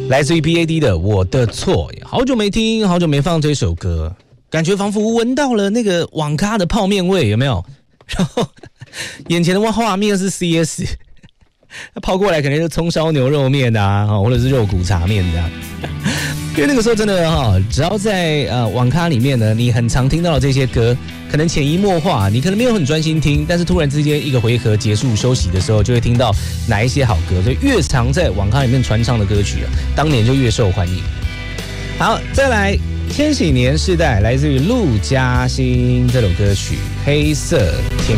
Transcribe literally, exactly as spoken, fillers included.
来自于 B A D 的《我的错》，好久没听，好久没放这首歌，感觉仿佛闻到了那个网咖的泡面味，有没有？然后眼前的画面是 C S， 泡过来可能是葱烧牛肉面啊，或者是肉骨茶面这样。因为那个时候真的哈，只要在呃网咖里面呢，你很常听到的这些歌，可能潜移默化，你可能没有很专心听，但是突然之间一个回合结束休息的时候，就会听到哪一些好歌，所以越常在网咖里面传唱的歌曲啊，当年就越受欢迎。好，再来千禧年世代来自于陆嘉欣这首歌曲《黑色天